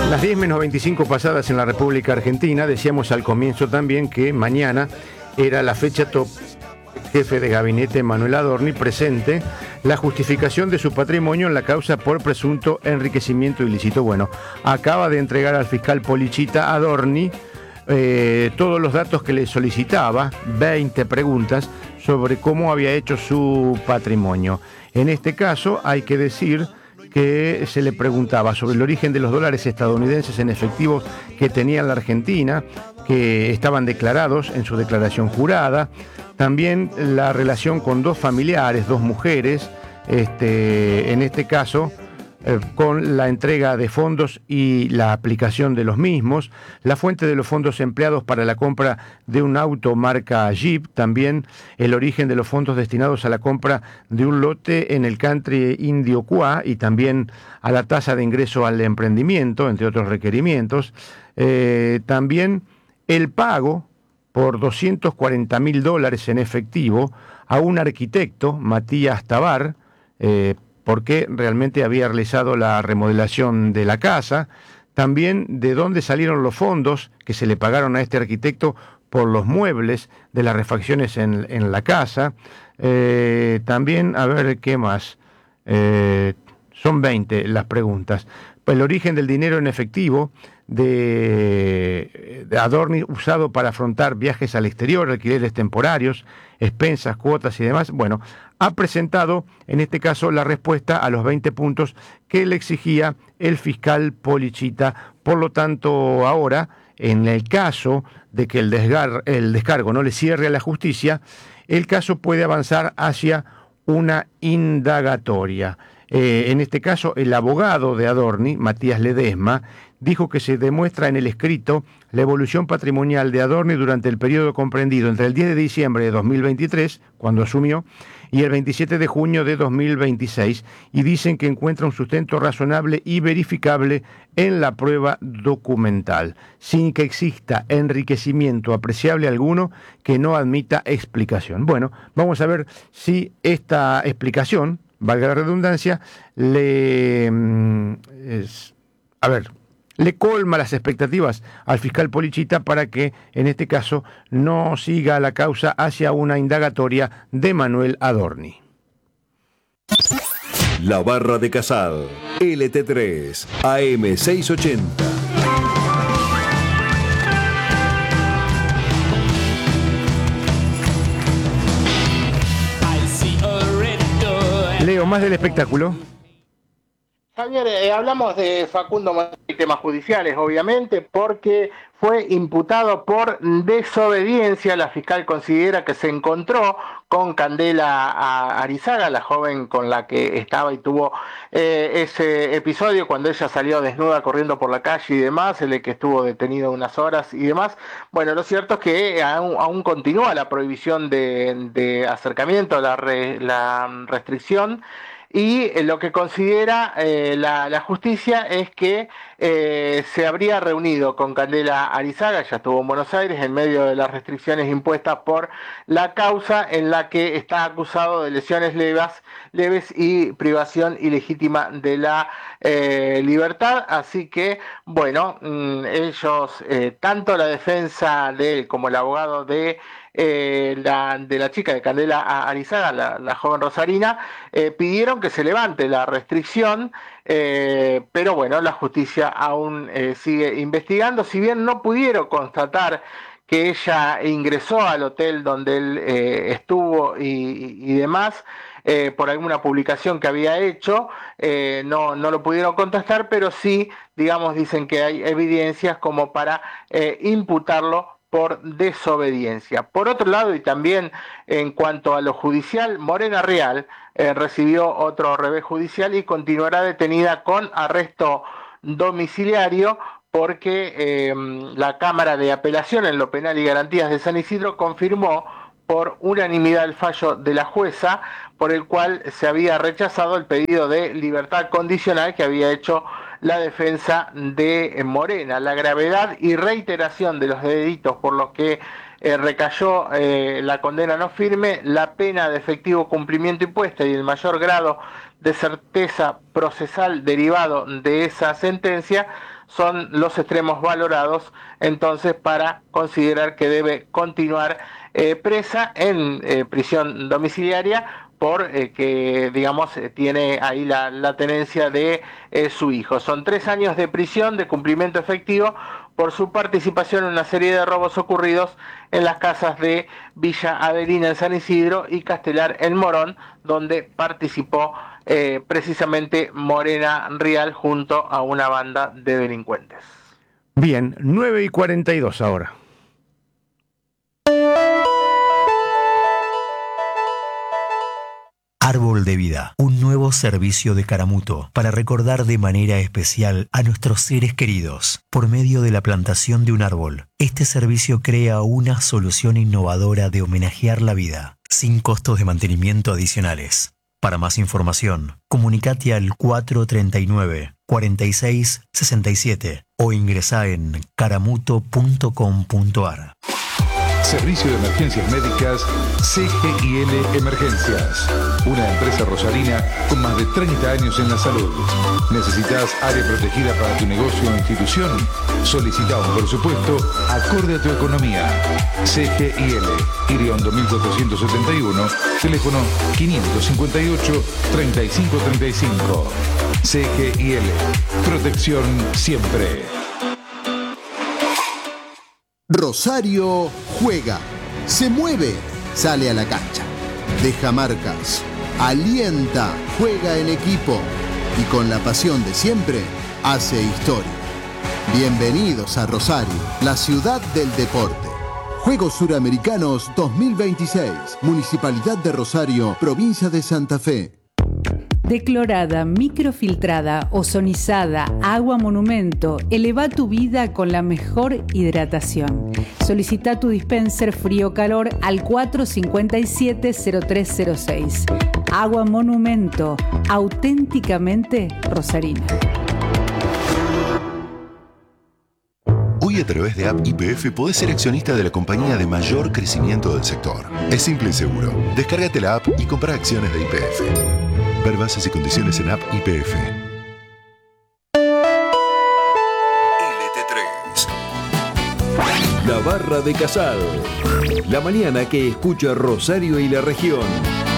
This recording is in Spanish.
Las 10 menos 25 pasadas en la República Argentina. Decíamos al comienzo también que mañana era la fecha top. Jefe de gabinete Manuel Adorni presente la justificación de su patrimonio en la causa por presunto enriquecimiento ilícito. Bueno, acaba de entregar al fiscal Polichita Adorni todos los datos que le solicitaba, 20 preguntas sobre cómo había hecho su patrimonio. En este caso hay que decir que se le preguntaba sobre el origen de los dólares estadounidenses en efectivo que tenía la Argentina, que estaban declarados en su declaración jurada, también la relación con dos familiares, dos mujeres, en este caso con la entrega de fondos y la aplicación de los mismos, la fuente de los fondos empleados para la compra de un auto marca Jeep, también el origen de los fondos destinados a la compra de un lote en el country indio Cuá y también a la tasa de ingreso al emprendimiento, entre otros requerimientos, también el pago por $240.000 en efectivo a un arquitecto, Matías Tabar, porque realmente había realizado la remodelación de la casa, también de dónde salieron los fondos que se le pagaron a este arquitecto por los muebles de las refacciones en la casa, también, a ver, ¿qué más? Son 20 las preguntas. El origen del dinero en efectivo de Adorni usado para afrontar viajes al exterior, alquileres temporarios, expensas, cuotas y demás. Bueno, ha presentado en este caso la respuesta a los 20 puntos que le exigía el fiscal Polichita. Por lo tanto, ahora, en el caso de que el descargo no le cierre a la justicia, el caso puede avanzar hacia una indagatoria. En este caso, el abogado de Adorni, Matías Ledesma, dijo que se demuestra en el escrito la evolución patrimonial de Adorni durante el periodo comprendido entre el 10 de diciembre de 2023, cuando asumió, y el 27 de junio de 2026, y dicen que encuentra un sustento razonable y verificable en la prueba documental, sin que exista enriquecimiento apreciable alguno que no admita explicación. Bueno, vamos a ver si esta explicación, valga la redundancia, le colma las expectativas al fiscal Polichita para que, en este caso, no siga la causa hacia una indagatoria de Manuel Adorni. La Barra de Casal, LT3, AM680. Leo, más del espectáculo. Javier, hablamos de Facundo Moreira y temas judiciales, obviamente, porque fue imputado por desobediencia. La fiscal considera que se encontró con Candela Arizaga, la joven con la que estaba y tuvo ese episodio cuando ella salió desnuda corriendo por la calle y demás, el que estuvo detenido unas horas y demás. Bueno, lo cierto es que aún continúa la prohibición de acercamiento, la restricción. Y lo que considera la justicia es que se habría reunido con Candela Arizaga, ya estuvo en Buenos Aires, en medio de las restricciones impuestas por la causa en la que está acusado de lesiones leves y privación ilegítima de la libertad. Así que, bueno, ellos, tanto la defensa de él como el abogado de la chica de Candela Arizaga, la joven rosarina, pidieron que se levante la restricción, pero bueno, la justicia aún sigue investigando. Si bien no pudieron constatar que ella ingresó al hotel donde él estuvo y demás, por alguna publicación que había hecho, no lo pudieron contestar, pero sí, digamos, dicen que hay evidencias como para imputarlo por desobediencia. Por otro lado, y también en cuanto a lo judicial, Morena Real recibió otro revés judicial y continuará detenida con arresto domiciliario porque la Cámara de Apelación en lo Penal y Garantías de San Isidro confirmó por unanimidad el fallo de la jueza por el cual se había rechazado el pedido de libertad condicional que había hecho la defensa de Morena. La gravedad y reiteración de los delitos por los que recayó la condena no firme, la pena de efectivo cumplimiento impuesta y el mayor grado de certeza procesal derivado de esa sentencia son los extremos valorados entonces para considerar que debe continuar presa en prisión domiciliaria por que, digamos, tiene ahí la tenencia de su hijo. Son 3 años de prisión de cumplimiento efectivo por su participación en una serie de robos ocurridos en las casas de Villa Avelina en San Isidro y Castelar en Morón, donde participó precisamente Morena Rial junto a una banda de delincuentes. Bien, 9:42 ahora. Árbol de Vida, un nuevo servicio de Caramuto para recordar de manera especial a nuestros seres queridos por medio de la plantación de un árbol. Este servicio crea una solución innovadora de homenajear la vida, sin costos de mantenimiento adicionales. Para más información, comunicate al 439-4667 o ingresá en caramuto.com.ar. Servicio de Emergencias Médicas CGIL Emergencias. Una empresa rosarina con más de 30 años en la salud. ¿Necesitas área protegida para tu negocio o institución? Solicita un presupuesto acorde a tu economía. CGIL, Iriondo 1471, teléfono 558-3535. CGIL, protección siempre. Rosario juega, se mueve, sale a la cancha, deja marcas, alienta, juega en equipo y con la pasión de siempre hace historia. Bienvenidos a Rosario, la ciudad del deporte. Juegos Suramericanos 2026, Municipalidad de Rosario, Provincia de Santa Fe. Declorada, microfiltrada, ozonizada, agua monumento, eleva tu vida con la mejor hidratación. Solicita tu dispenser frío-calor al 457-0306. Agua monumento, auténticamente rosarina. Hoy a través de App YPF podés ser accionista de la compañía de mayor crecimiento del sector. Es simple y seguro. Descárgate la app y compra acciones de YPF. Ver bases y condiciones en App YPF. LT3. La Barra de Casal. La mañana que escucha Rosario y la región.